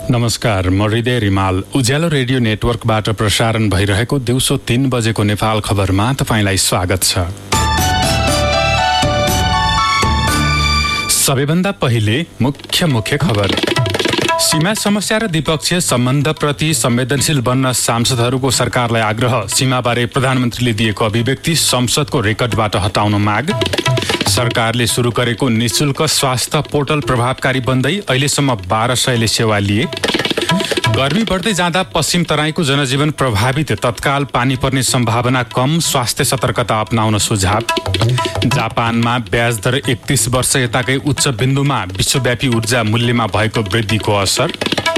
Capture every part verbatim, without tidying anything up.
नमस्कार, म हृदय रिमाल। उज्यालो रेडियो नेटवर्कबाट प्रसारण भइरहेको दिउँसो तीन बजेको नेपाल खबरमा तपाईंलाई स्वागत छ। सबैभन्दा पहिले मुख्य मुख्य खबर। सीमा समस्या र द्विपक्षीय सम्बन्धप्रति संवेदनशील बन्न सांसदहरूको सरकारलाई आग्रह। सीमाबारे प्रधानमन्त्रीले दिएको अभिव्यक्ति संसदको रेकर्डबाट हटाउन माग। सरकारले सुरु गरेको निशुल्क स्वास्थ्य पोर्टल प्रभावकारी बन्दै अहिलेसम्म बाह्र सयले सेवा लिए। गर्मी बढ्दै जाँदा पश्चिम तराईको जनजीवन प्रभावित, तत्काल पानी पर्ने सम्भावना कम, स्वास्थ्य सतर्कता अपनाउन सुझाव। जापानमा ब्याज दर एकतीस वर्ष यताकै उच्च बिन्दुमा, विश्वव्यापी ऊर्जा मूल्यमा भएको वृद्धिको असर।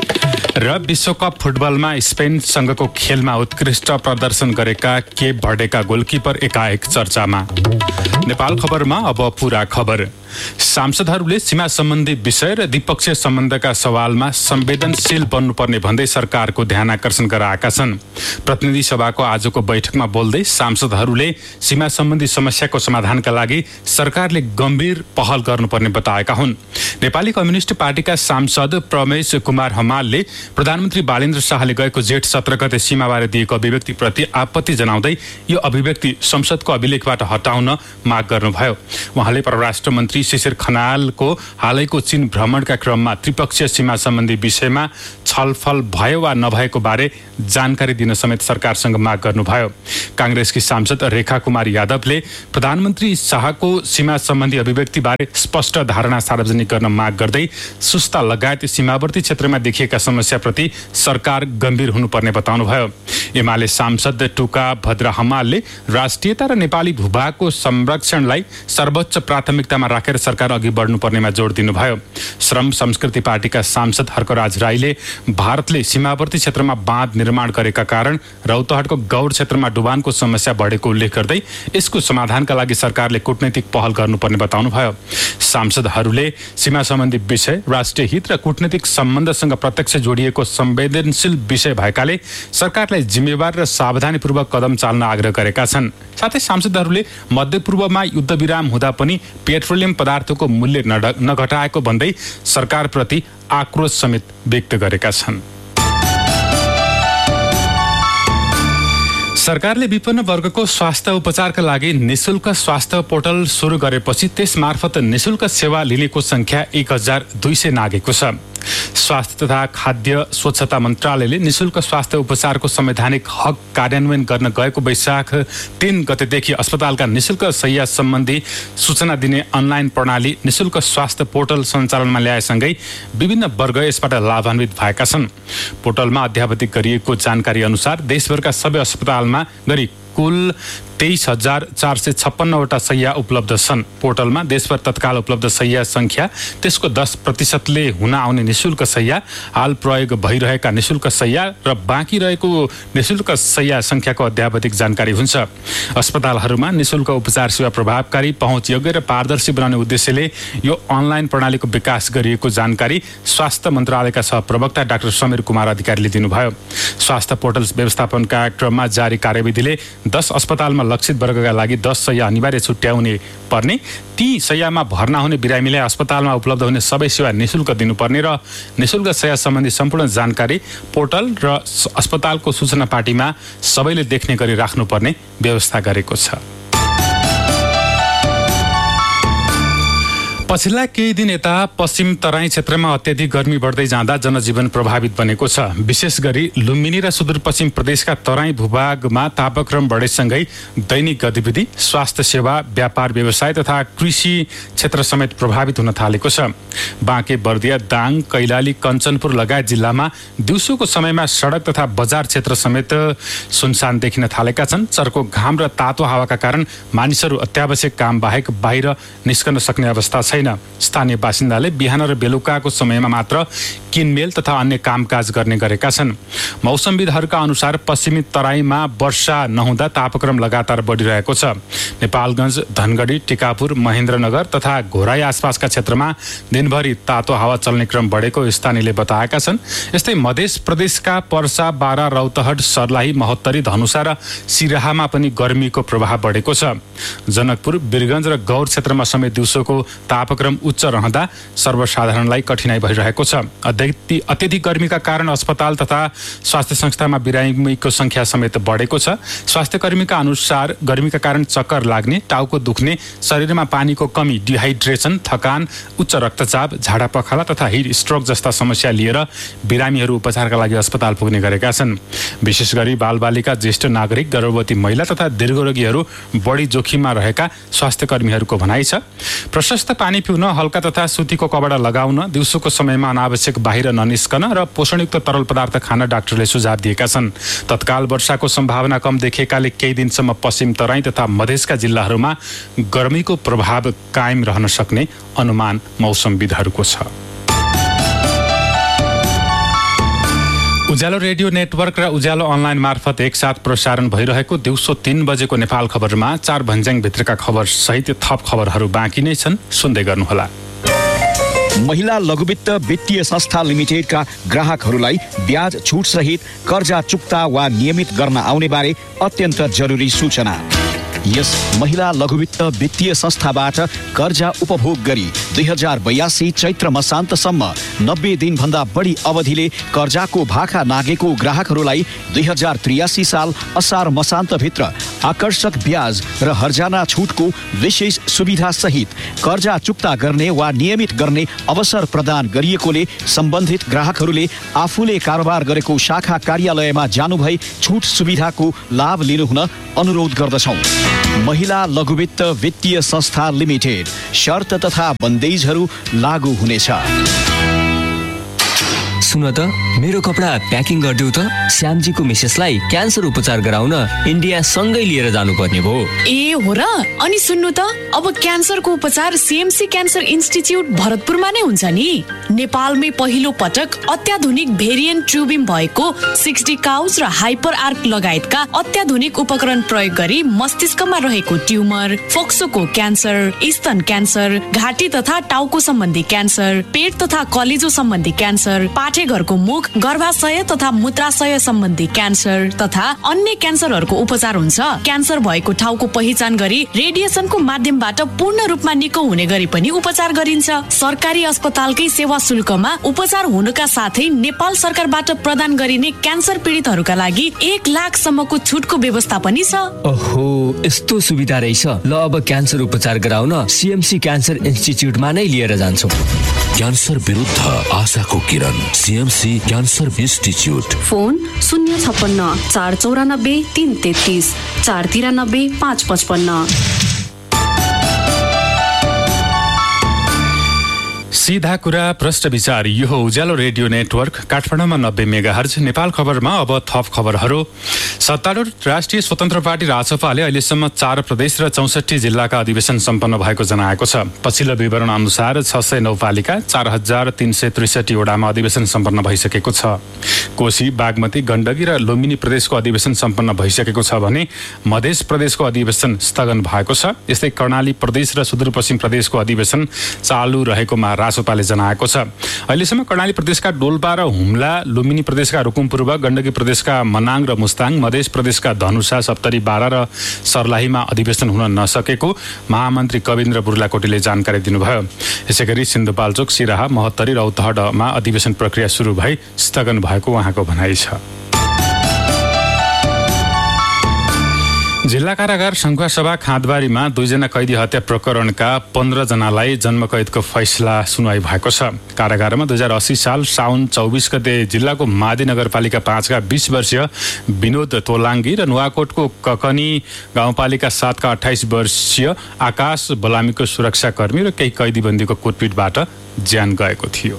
र विश्वकप फुटबलमा स्पेनसँगको खेलमा उत्कृष्ट प्रदर्शन गरेका केप भर्डेका गोलकिपर एकाएक चर्चामा। नेपाल खबरमा अब पूरा खबर। सांसदहरूले सीमा सम्बन्धी विषय र द्विपक्षीय सम्बन्धका सवालमा संवेदनशील बन्नुपर्ने भन्दै सरकारको ध्यान आकर्षण गराएका छन्। प्रतिनिधि सभाको आजको बैठकमा बोल्दै सांसदहरूले सीमा सम्बन्धी समस्याको समाधानका लागि सरकारले गम्भीर पहल गर्नुपर्ने बताएका हुन्। नेपाली कम्युनिस्ट पार्टीका सांसद प्रमेश कुमार हमालले प्रधानमन्त्री बालेन्द्र शाहले गएको जेठ सत्र गते सीमाबारे दिएको अभिव्यक्तिप्रति आपत्ति जनाउँदै यो अभिव्यक्ति संसदको अभिलेखबाट हटाउन माग गर्नुभयो। उहाँले परराष्ट्र मन्त्री शिशिर खनालको हालैको चीन भ्रमणका क्रममा त्रिपक्षीय सीमा सम्बन्धी विषयमा छलफल भयो वा नभएको बारे जानकारी दिन समेत सरकारसँग माग गर्नुभयो। कांग्रेसकी सांसद रेखा कुमार यादवले प्रधानमन्त्री शाहको सीमा सम्बन्धी अभिव्यक्तिबारे स्पष्ट धारणा सार्वजनिक गर्न माग गर्दै सुस्ता लगायत सीमावर्ती क्षेत्रमा देखिएका समस्याप्रति सरकार गम्भीर हुनुपर्ने बताउनुभयो। एमाले सांसद टुका भद्र हमालले राष्ट्रियता र नेपाली भूभागको संरक्षणलाई सर्वोच्च प्राथमिकतामा राखेर सरकार अघि बढ्नुपर्नेमा जोड दिनुभयो। श्रम संस्कृति पार्टीका सांसद हर्कराज राईले भारतले सीमावर्ती क्षेत्रमा बाँध निर्माण गरेका कारण रौतहटको गौड क्षेत्रमा डुबानको समस्या बढेको उल्लेख गर्दै यसको समाधानका लागि सरकारले कूटनैतिक पहल गर्नुपर्ने बताउनुभयो। सांसदहरूले सीमा सम्बन्धी विषय राष्ट्रिय हित र कूटनैतिक सम्बन्धसँग प्रत्यक्ष जोडिएको संवेदनशील विषय भएकाले सरकारलाई जिम्मेवार र सावधानीपूर्वक कदम चाल्न आग्रह गरेका छन्। साथै सांसदहरूले मध्यपूर्वमा युद्धविराम हुँदा पनि पेट्रोलियम पदार्थको मूल्य नघटाएको भन्दै सरकारप्रति आक्रोश समेत व्यक्त गरेका छन्। सरकारले विपन्न वर्गको स्वास्थ्य उपचारका लागि निशुल्क स्वास्थ्य पोर्टल सुरु गरेपछि त्यस मार्फत निशुल्क सेवा लिनेको संख्या एक हजार दुई सय नागेको छ। स्वास्थ्य तथा खाद्य स्वच्छता मन्त्रालयले निशुल्क स्वास्थ्य उपचारको संवैधानिक हक कार्यान्वयन गर्न गएको वैशाख तीन गतेदेखि अस्पतालका निशुल्क शय्या सम्बन्धी सूचना दिने अनलाइन प्रणाली निशुल्क स्वास्थ्य पोर्टल सञ्चालनमा ल्याएसँगै विभिन्न वर्ग यसबाट लाभान्वित भएका छन्। पोर्टलमा अध्यावधिक गरिएको जानकारी अनुसार देशभरका सबै अस्पतालमा गरी कुल तेइस हजार चार सय छप्पन्नवटा शय्या उपलब्ध छन्। पोर्टलमा देशभर तत्काल उपलब्ध शय्या संख्या, त्यसको दस प्रतिशतले हुन आउने निशुल्क शय्या, हाल प्रयोग भइरहेका निशुल्क शय्या र बाँकी रहेको निशुल्क शय्या संख्याको अध्यावधिक जानकारी हुन्छ। अस्पतालहरूमा निशुल्क उपचार सेवा प्रभावकारी, पहुँचयोग्य र पारदर्शी बनाउने उद्देश्यले यो अनलाइन प्रणालीको विकास गरिएको जानकारी स्वास्थ्य मन्त्रालयका सहप्रवक्ता डाक्टर समीर कुमार अधिकारीले दिनुभयो। स्वास्थ्य पोर्टल व्यवस्थापनका क्रममा जारी कार्यविधिले दस अस्पतालमा लक्षित वर्गका लागि दस शय्या अनिवार्य छुट्याउने पर्ने, ती शय्यामा भर्ना हुने बिरामीलाई अस्पतालमा उपलब्ध हुने सबै सेवा निशुल्क दिनुपर्ने र निशुल्क शय्या सम्बन्धी सम्पूर्ण जानकारी पोर्टल र अस्पतालको सूचना पाटीमा सबैले देख्ने गरी राख्नुपर्ने व्यवस्था गरेको छ। पछिल्ला केही दिन यता पश्चिम तराई क्षेत्रमा अत्याधिक गर्मी बढ्दै जाँदा जनजीवन प्रभावित बनेको छ। विशेष गरी लुम्बिनी र सुदूरपश्चिम प्रदेशका तराई भूभागमा तापक्रम बढेसँगै दैनिक गतिविधि, स्वास्थ्य सेवा, व्यापार व्यवसाय तथा कृषि क्षेत्र समेत प्रभावित हुन थालेको छ। बाँके बर्दिया, दाङ, कैलाली, कञ्चनपुर लगायत जिल्लामा दिउँसोको समयमा सडक तथा बजार क्षेत्र समेत सुनसान देखिन थालेका छन्। चर्को घाम र तातो हावाका कारण मानिसहरू अत्यावश्यक काम बाहेक बाहिर निस्कन सक्ने अवस्था छैन। स्थानीय बासिन्दाले बिहान र बेलुकाको समयमा मात्र किनमेल तथा अन्य कामकाज गर्ने गरेका छन्। मौसमविदहरूका अनुसार पश्चिमी तराईमा वर्षा नहुँदा तापक्रम लगातार बढिरहेको छ। नेपालगञ्ज, धनगढी, टिकापुर, महेन्द्रनगर तथा घोराई आसपासका क्षेत्रमा दिनभरि तातो हावा चल्ने क्रम बढेको स्थानीयले बताएका छन्। यस्तै मध्य प्रदेशका पर्सा, बारा, रौतहट, सर्लाही, महोत्तरी, धनुषा र सिराहामा पनि गर्मीको प्रभाव बढेको छ। जनकपुर, वीरगञ्ज र गौर क्षेत्रमा समेत दिउँसोको ताप तापक्रम उच्च रहँदा सर्वसाधारणलाई कठिनाई भइरहेको छ। अत्यधिक गर्मीका कारण अस्पताल तथा स्वास्थ्य संस्थामा बिरामीको संख्या समेत बढेको छ। स्वास्थ्यकर्मीका अनुसार गर्मीका कारण चक्कर लाग्ने, टाउको दुख्ने, शरीरमा पानीको कमी, डिहाइड्रेसन, थकान, उच्च रक्तचाप, झाडा पखाला तथा हिट स्ट्रोक जस्ता समस्या लिएर बिरामीहरू उपचारका लागि अस्पताल पुग्ने गरेका छन्। विशेष गरी बालबालिका, ज्येष्ठ नागरिक, गर्भवती महिला तथा दीर्घरोगीहरू बढी जोखिममा रहेका स्वास्थ्यकर्मीहरूको भनाइ छ। प्रशस्त पानी पिउन, हल्का तथा सुतीको कपडा लगाउन, दिउँसोको समयमा अनावश्यक बाहिर ननिस्कन र पोषणयुक्त तरल पदार्थ खान डाक्टरले सुझाव दिएका छन्। तत्काल वर्षाको सम्भावना कम देखिएकाले केही दिनसम्म पश्चिम तराई तथा मधेसका जिल्लाहरूमा गर्मीको प्रभाव कायम रहन सक्ने अनुमान मौसमविदहरूको छ। उज्यालो रेडियो नेटवर्क र उज्यालो अनलाइन मार्फत एकसाथ प्रसारण भइरहेको दिउँसो तीन बजेको नेपाल खबरमा चार भन्ज्याङ भित्रका खबर सहित थप खबरहरू बाँकी नै छन्, सुन्दै गर्नुहोला। महिला लघुवित्त वित्तीय संस्था लिमिटेडका ग्राहकहरूलाई ब्याज छुट सहित कर्जा चुक्ता वा नियमित गर्न आउने बारे अत्यन्त जरुरी सूचना। यस महिला लघुवित्त वित्तीय संस्थाबाट कर्जा उपभोग गरी दुई हजार बयासी चैत्र मसान्तसम्म नब्बे दिनभन्दा बढी अवधिले कर्जाको भाखा नागेको ग्राहकहरूलाई दुई हजार त्रियासी साल असार मसान्तभित्र आकर्षक ब्याज र हर्जाना छुटको विशेष सुविधा सहित कर्जा चुक्ता गर्ने वा नियमित गर्ने अवसर प्रदान गरिएकोले सम्बन्धित ग्राहकहरूले आफूले कारोबार गरेको शाखा कार्यालयमा जानुभई छुट सुविधाको लाभ लिनुहुन अनुरोध गर्दछौँ। महिला लघुवित्त वित्तीय संस्था लिमिटेड, शर्त तथा बन्देजहरू लागू हुनेछ। सुन त, मेरो कपडा प्याकिङ गरिदेऊ त। श्यामजीको मिसेसलाई क्यान्सर उपचार गराउन इन्डिया सँगै लिएर जानुपर्ने भयो। ए हो र? अनि सुन्नु त, अब क्यान्सरको उपचार सीएमसी क्यान्सर इन्स्टिच्युट भरतपुरमा नै हुन्छ नि। नेपालमै पहिलो पटक अत्याधुनिक भेरिएन्ट ट्युबिम भएको सिक्सटी काउज र हाइपर आर्क लगायतका अत्याधुनिक उपकरण प्रयोग गरी मस्तिष्कमा रहेको ट्युमर, फोक्सोको क्यान्सर, स्तन क्यान्सर, घाँटी तथा टाउको सम्बन्धी क्यान्सर, पेट तथा कलेजो सम्बन्धी क्यान्सर, पाठेघरको मुख, गर्भाशय तथा मूत्राशय सम्बन्धी क्यान्सर तथा अन्य क्यान्सरहरूको उपचार हुन्छ। क्यान्सर भएको ठाउँको पहिचान गरी रेडिएसनको माध्यमबाट पूर्ण रूपमा निको हुने गरी पनि उपचार गरिन्छ। सरकारी अस्पतालकै सेवा शुल्कमा उपचार हुनुका साथै नेपाल सरकारबाट प्रदान गरिने क्यान्सर पीडितहरूका लागि एक लाख सम्मको छुटको व्यवस्था पनि छ। ओहो, यस्तो सुविधा रहेछ। ल, अब क्यान्सर उपचार गराउन सीएमसी क्यान्सर इन्स्टिच्युटमा नै लिएर जान्छु। क्यान्सर विरुद्ध आशाको किरण, सीएमसी क्यान्सर इन्स्टिच्युट। फोन शून्य छप्पन्न चार चौरानब्बे तीन तेत्तिस चार तिरानब्बे पाँच पचपन्न। सीधा कुरा प्रश्न विचार, यो हो उज्यालो रेडियो नेटवर्क काठमाडौँमा नब्बे मेगा हर्ज। नेपाल खबरमा अब थप खबरहरू। सत्तारूढ राष्ट्रिय स्वतन्त्र पार्टी राजसपाले अहिलेसम्म चार प्रदेश र चौसठी जिल्लाका अधिवेशन सम्पन्न भएको जनाएको छ। पछिल्लो विवरण अनुसार छ सय नौ पालिका, चार हजार तीन सय त्रिसठी वडामा अधिवेशन सम्पन्न भइसकेको छ। कोशी, बागमती, गण्डकी र लुम्बिनी प्रदेशको अधिवेशन सम्पन्न भइसकेको छ भने मध्य प्रदेशको अधिवेशन स्थगन भएको छ। यस्तै कर्णाली प्रदेश र सुदूरपश्चिम प्रदेशको अधिवेशन चालु रहेकोमा रासोपाले जनाएको छ। अहिलेसम्म कर्णाली प्रदेशका डोल्पा र हुम्ला, लुम्बिनी प्रदेशका रुकुम पूर्व, गण्डकी प्रदेशका मनाङ र मुस्ताङ, मध्य प्रदेशका धनुषा, सप्तरी, बारा र सर्लाहीमा अधिवेशन हुन नसकेको महामन्त्री कविन्द्र बुर्लाकोटीले जानकारी दिनुभयो। यसैगरी सिन्धुपाल्चोक, सिराहा, महोत्तरी, रौतहटमा अधिवेशन प्रक्रिया सुरु भई स्थगन भएको उहाँको भनाइ छ। जिल्ला कारागार सङ्खुवासभा खाँदबारीमा दुईजना कैदी हत्या प्रकरणका पन्ध्र जनालाई जन्मकैदको फैसला सुनवाई भएको छ। कारागारमा दुई हजार अस्सी साल साउन चौबिस गते जिल्लाको मादी नगरपालिका पाँचका बीस वर्षीय विनोद तोलाङ्गी र नुवाकोटको ककनी गाउँपालिका सातका अठाइस वर्षीय आकाश बलामीको सुरक्षाकर्मी र केही कैदीबन्दीको कुटपिटबाट ज्यान गएको थियो।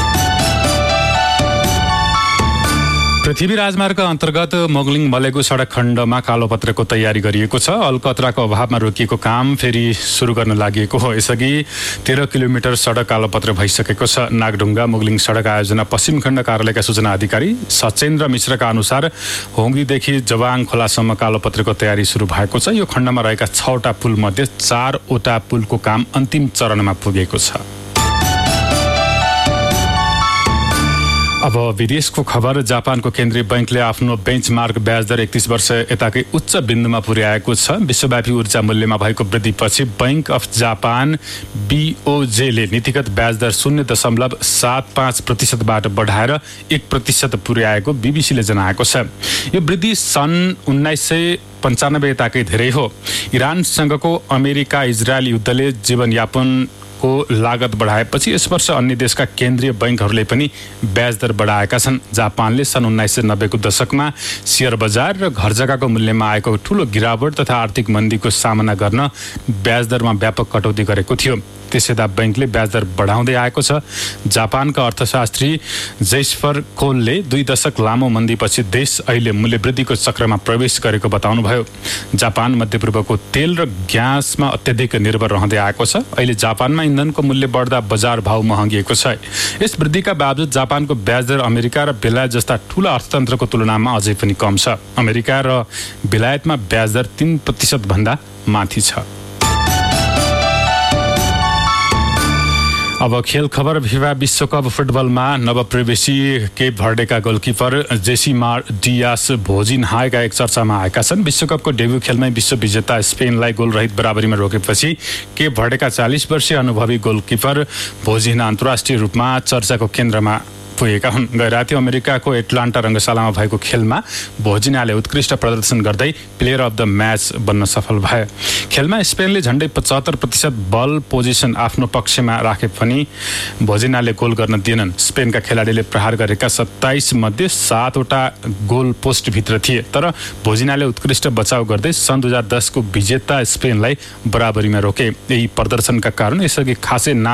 पृथ्वी राजमार्ग अन्तर्गत मोगलिङ मलेगु सडक खण्डमा कालोपत्रको तयारी गरिएको छ। अलकतराको अभावमा रोकिएको काम फेरि सुरु गर्न लागि हो। यसअघि तेह्र किलोमिटर सडक कालोपत्र भइसकेको छ। नागढुङ्गा मोगलिङ सडक आयोजना पश्चिम खण्ड कार्यालयका सूचना अधिकारी सचेन्द्र मिश्रका अनुसार होङ्गीदेखि जवाङ खोलासम्म कालोपत्रको तयारी सुरु भएको छ। यो खण्डमा रहेका छवटा पुल मध्ये चारवटा पुलको काम अन्तिम चरणमा पुगेको छ। अब विदेशको खबर। जापानको केन्द्रीय बैंकले आफ्नो बेन्चमार्क ब्याज दर एकतीस वर्ष यताकै उच्च बिन्दुमा पुर्याएको छ। विश्वव्यापी ऊर्जा मूल्यमा भएको वृद्धिपछि बैंक अफ जापान बीओजेले नीतिगत ब्याज दर शून्य दशमलव सात पाँच प्रतिशतबाट बढाएर एक प्रतिशत पुर्याएको बीबीसीले जनाएको छ। यो वृद्धि सन् उन्नाइस सय पन्चानब्बे यताकै धेरै हो। इरानसँगको अमेरिका इजरायल युद्धले जीवनयापन को लागत बढाएपछि यस वर्ष अन्य देशका केन्द्रीय बैंकहरूले पनि ब्याज दर बढाएका छन्। जापानले सन् उन्नाइस सय नब्बेको दशकमा शेयर बजार र घर जग्गाको मूल्यमा आएको ठूलो गिरावट तथा आर्थिक मन्दीको सामना गर्न ब्याज दरमा व्यापक कटौती गरेको थियो। त्यसैदा बैंकले ब्याज दर बढाउँदै आएको छ। जापानका अर्थशास्त्री जैस्पर कोलले दुई दशक लामो मन्दीपछि देश अहिले मूल्यवृद्धिको चक्रमा प्रवेश गरेको बताउनुभयो। जापान मध्यपूर्वको तेल र ग्यासमा अत्यधिक निर्भर रहँदै आएको छ। अहिले जापानमा इन्धनको मूल्य बढ्दा बजार भाव महँगिएको छ। यस वृद्धिका बावजुद जापानको ब्याज दर अमेरिका र बेलायत जस्ता ठूला अर्थतन्त्रको तुलनामा अझै पनि कम छ। अमेरिका र बेलायतमा ब्याज दर तीन प्रतिशत भन्दा माथि छ। अब खेल खबर। फिफा विश्वकप फुटबलमा नवप्रवेशी केप भर्डेका गोलकिपर जेसिमार डियास भोजिनहाका एक चर्चामा आएका छन्। विश्वकपको डेब्यू खेलमै विश्व विजेता स्पेनलाई गोलरहित बराबरीमा रोकेपछि केप भर्डेका चालीस वर्षीय अनुभवी गोलकिपर भोजिना अन्तर्राष्ट्रिय रूपमा चर्चाको केन्द्रमा पुगेका हुन्। गैराती अमेरिकाको एटलान्टा रङ्गशालामा भएको खेलमा भोजिनाले उत्कृष्ट प्रदर्शन गर्दै प्लेयर अफ द म्याच बन्न सफल भए। खेलमा स्पेनले झण्डै पचहत्तर प्रतिशत बल पोजिसन आफ्नो पक्षमा राखे पनि भोजिनाले गोल गर्न दिएनन्। स्पेनका खेलाडीले प्रहार गरेका सत्ताइस मध्ये सातवटा गोल पोस्टभित्र थिए। तर भोजिनाले उत्कृष्ट बचाउ गर्दै सन् दुई हजार दसको विजेता स्पेनलाई बराबरीमा रोके। यही प्रदर्शनका कारण यसअघि खासै नाम